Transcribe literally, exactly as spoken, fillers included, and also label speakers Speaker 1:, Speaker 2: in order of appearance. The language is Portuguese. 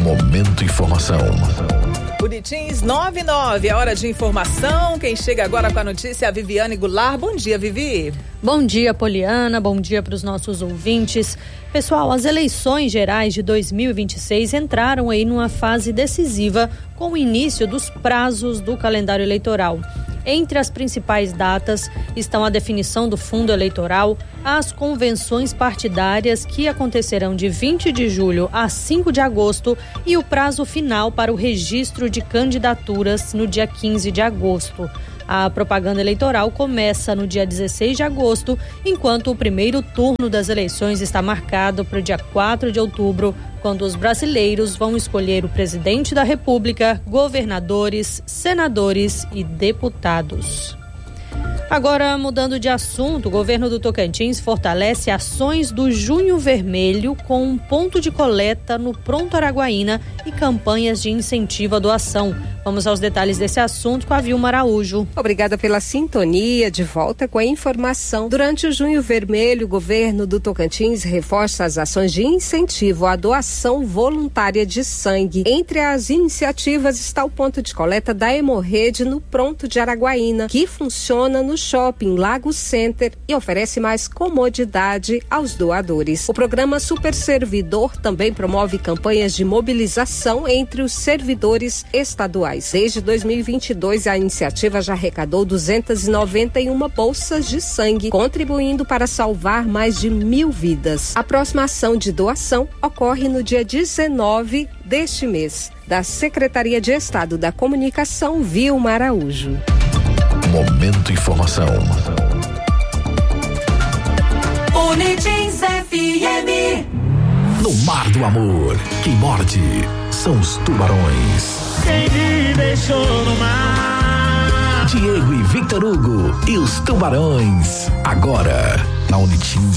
Speaker 1: Momento Informação.
Speaker 2: Boletins nove e nove, é hora de informação. Quem chega agora com a notícia é a Viviane Goulart. Bom dia, Vivi.
Speaker 3: Bom dia, Poliana. Bom dia para os nossos ouvintes. Pessoal, as eleições gerais de dois mil e vinte e seis entraram aí numa fase decisiva com o início dos prazos do calendário eleitoral. Entre as principais datas estão a definição do fundo eleitoral, as convenções partidárias que acontecerão de vinte de julho a cinco de agosto e o prazo final para o registro de candidaturas no dia quinze de agosto. A propaganda eleitoral começa no dia dezesseis de agosto, enquanto o primeiro turno das eleições está marcado para o dia quatro de outubro, quando os brasileiros vão escolher o presidente da República, governadores, senadores e deputados. Agora, mudando de assunto, o governo do Tocantins fortalece ações do Junho Vermelho com um ponto de coleta no Pronto Araguaína e campanhas de incentivo à doação. Vamos aos detalhes desse assunto com a Vilma Araújo.
Speaker 4: Obrigada pela sintonia, de volta com a informação. Durante o Junho Vermelho, o governo do Tocantins reforça as ações de incentivo à doação voluntária de sangue. Entre as iniciativas está o ponto de coleta da Hemorrede no Pronto de Araguaína, que funciona no Shopping Lago Center e oferece mais comodidade aos doadores. O programa Super Servidor também promove campanhas de mobilização entre os servidores estaduais. Desde dois mil e vinte e dois, a iniciativa já arrecadou duzentas e noventa e uma bolsas de sangue, contribuindo para salvar mais de mil vidas. A próxima ação de doação ocorre no dia dezenove deste mês. Da Secretaria de Estado da Comunicação, Vilma Araújo.
Speaker 1: Momento Informação.
Speaker 5: Boletins F M.
Speaker 1: No mar do amor, quem morde são os tubarões.
Speaker 6: Quem me deixou no mar.
Speaker 1: Diego e Victor Hugo e os tubarões. Agora, na Unitim.